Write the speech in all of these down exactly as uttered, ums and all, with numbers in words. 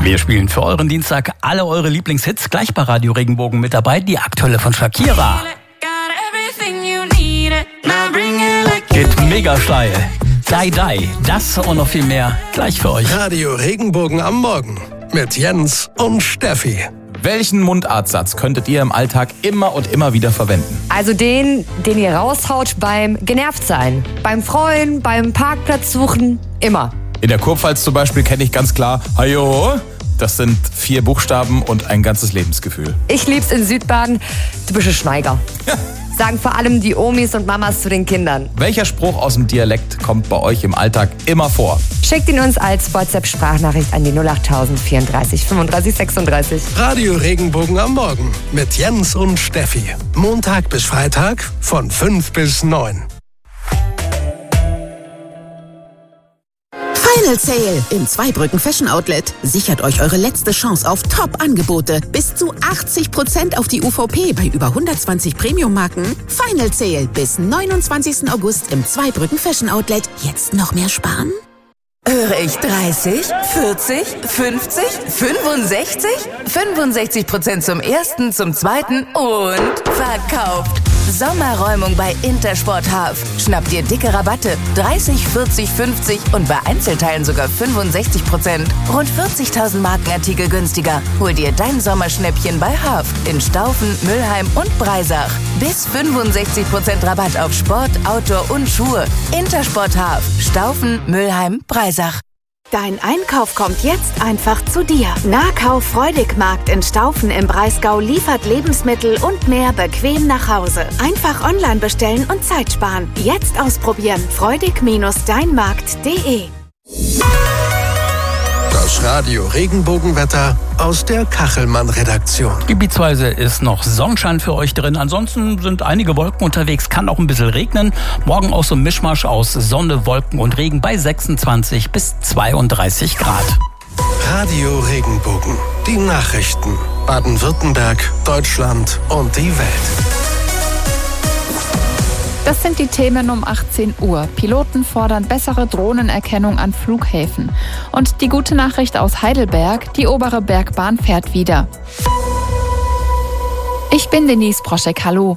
Wir spielen für euren Dienstag alle eure Lieblingshits gleich bei Radio Regenbogen mit dabei. Die aktuelle von Shakira. Geht mega steil. Die Die, das und noch viel mehr gleich für euch. Radio Regenbogen am Morgen mit Jens und Steffi. Welchen Mundartsatz könntet ihr im Alltag immer und immer wieder verwenden? Also den, den ihr raushaut beim Genervtsein, beim Freuen, beim Parkplatz suchen, immer. In der Kurpfalz zum Beispiel kenne ich ganz klar, Hajo, das sind vier Buchstaben und ein ganzes Lebensgefühl. Ich lieb's in Südbaden, du bist ein Schweiger. Ja. Sagen vor allem die Omis und Mamas zu den Kindern. Welcher Spruch aus dem Dialekt kommt bei euch im Alltag immer vor? Schickt ihn uns als WhatsApp-Sprachnachricht an die null acht null null vierunddreißig fünfunddreißig sechsunddreißig. Radio Regenbogen am Morgen mit Jens und Steffi. Montag bis Freitag von fünf bis neun. Final Sale im Zweibrücken Fashion Outlet. Sichert euch eure letzte Chance auf Top-Angebote. Bis zu achtzig Prozent auf die U V P bei über hundertzwanzig Premium-Marken. Final Sale bis neunundzwanzigsten August im Zweibrücken Fashion Outlet. Jetzt noch mehr sparen? Höre ich dreißig, vierzig, fünfzig, fünfundsechzig? fünfundsechzig Prozent zum ersten, zum zweiten und verkauft. Sommerräumung bei Intersport Half. Schnappt dir dicke Rabatte. dreißig, vierzig, fünfzig und bei Einzelteilen sogar fünfundsechzig Prozent. Rund vierzigtausend Markenartikel günstiger. Hol dir dein Sommerschnäppchen bei Half in Staufen, Mülheim und Breisach. Bis fünfundsechzig Prozent Rabatt auf Sport, Outdoor und Schuhe. Intersport Half. Staufen, Mülheim, Breisach. Dein Einkauf kommt jetzt einfach zu dir. Nahkauf Freudigmarkt in Staufen im Breisgau liefert Lebensmittel und mehr bequem nach Hause. Einfach online bestellen und Zeit sparen. Jetzt ausprobieren. freudig Bindestrich deinmarkt punkt de. Das Radio Regenbogenwetter aus der Kachelmann-Redaktion. Gebietsweise ist noch Sonnenschein für euch drin. Ansonsten sind einige Wolken unterwegs, kann auch ein bisschen regnen. Morgen auch so ein Mischmasch aus Sonne, Wolken und Regen bei sechsundzwanzig bis zweiunddreißig Grad. Radio Regenbogen. Die Nachrichten. Baden-Württemberg, Deutschland und die Welt. Das sind die Themen um achtzehn Uhr. Piloten fordern bessere Drohnenerkennung an Flughäfen. Und die gute Nachricht aus Heidelberg, die obere Bergbahn fährt wieder. Ich bin Denise Broschek, hallo.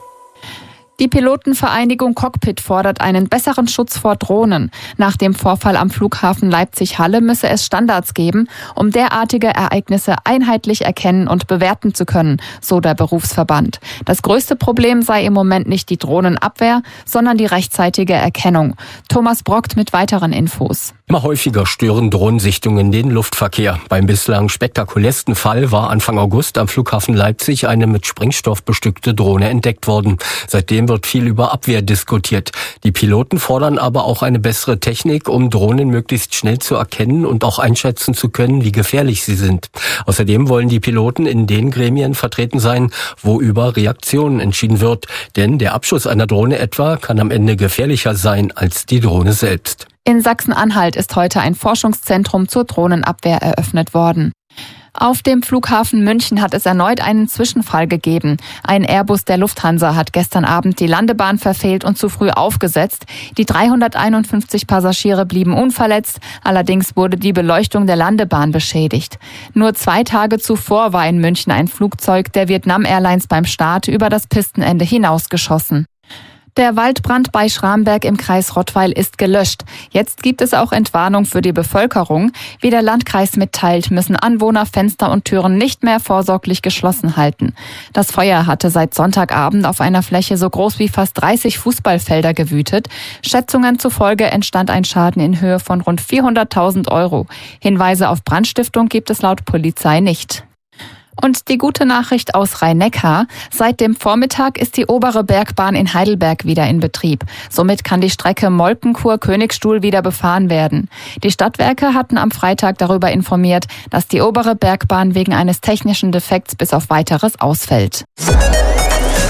Die Pilotenvereinigung Cockpit fordert einen besseren Schutz vor Drohnen. Nach dem Vorfall am Flughafen Leipzig-Halle müsse es Standards geben, um derartige Ereignisse einheitlich erkennen und bewerten zu können, so der Berufsverband. Das größte Problem sei im Moment nicht die Drohnenabwehr, sondern die rechtzeitige Erkennung. Thomas Brockt mit weiteren Infos. Immer häufiger stören Drohnensichtungen den Luftverkehr. Beim bislang spektakulärsten Fall war Anfang August am Flughafen Leipzig eine mit Sprengstoff bestückte Drohne entdeckt worden. Seitdem wird viel über Abwehr diskutiert. Die Piloten fordern aber auch eine bessere Technik, um Drohnen möglichst schnell zu erkennen und auch einschätzen zu können, wie gefährlich sie sind. Außerdem wollen die Piloten in den Gremien vertreten sein, wo über Reaktionen entschieden wird. Denn der Abschuss einer Drohne etwa kann am Ende gefährlicher sein als die Drohne selbst. In Sachsen-Anhalt ist heute ein Forschungszentrum zur Drohnenabwehr eröffnet worden. Auf dem Flughafen München hat es erneut einen Zwischenfall gegeben. Ein Airbus der Lufthansa hat gestern Abend die Landebahn verfehlt und zu früh aufgesetzt. Die dreihunderteinundfünfzig Passagiere blieben unverletzt, allerdings wurde die Beleuchtung der Landebahn beschädigt. Nur zwei Tage zuvor war in München ein Flugzeug der Vietnam Airlines beim Start über das Pistenende hinausgeschossen. Der Waldbrand bei Schramberg im Kreis Rottweil ist gelöscht. Jetzt gibt es auch Entwarnung für die Bevölkerung. Wie der Landkreis mitteilt, müssen Anwohner Fenster und Türen nicht mehr vorsorglich geschlossen halten. Das Feuer hatte seit Sonntagabend auf einer Fläche so groß wie fast dreißig Fußballfelder gewütet. Schätzungen zufolge entstand ein Schaden in Höhe von rund vierhunderttausend Euro. Hinweise auf Brandstiftung gibt es laut Polizei nicht. Und die gute Nachricht aus Rhein-Neckar: Seit dem Vormittag ist die obere Bergbahn in Heidelberg wieder in Betrieb. Somit kann die Strecke Molkenkur-Königstuhl wieder befahren werden. Die Stadtwerke hatten am Freitag darüber informiert, dass die obere Bergbahn wegen eines technischen Defekts bis auf Weiteres ausfällt.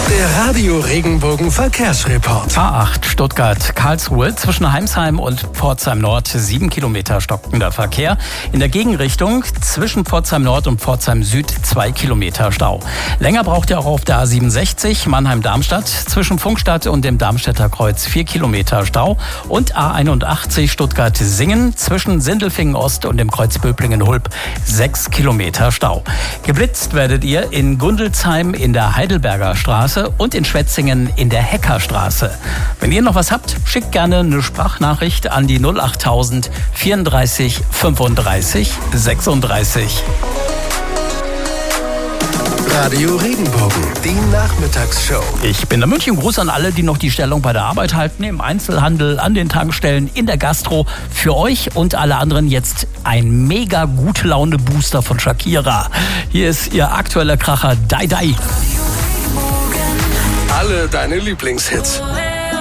Der Radio Regenbogen Verkehrsreport. A acht Stuttgart-Karlsruhe zwischen Heimsheim und Pforzheim Nord sieben Kilometer stockender Verkehr. In der Gegenrichtung zwischen Pforzheim Nord und Pforzheim Süd zwei Kilometer Stau. Länger braucht ihr auch auf der A siebenundsechzig Mannheim-Darmstadt zwischen Funkstadt und dem Darmstädter Kreuz vier Kilometer Stau. Und A einundachtzig Stuttgart-Singen zwischen Sindelfingen Ost und dem Kreuz Böblingen-Hulb sechs Kilometer Stau. Geblitzt werdet ihr in Gundelsheim in der Heidelberger Straße und in Schwetzingen in der Heckerstraße. Wenn ihr noch was habt, schickt gerne eine Sprachnachricht an die null achttausend vierunddreißig fünfunddreißig sechsunddreißig. Radio Regenbogen, die Nachmittagsshow. Ich bin der München. Gruß an alle, die noch die Stellung bei der Arbeit halten, im Einzelhandel, an den Tankstellen, in der Gastro. Für euch und alle anderen jetzt ein mega gute Laune Booster von Shakira. Hier ist ihr aktueller Kracher Die Die. Alle deine Lieblingshits.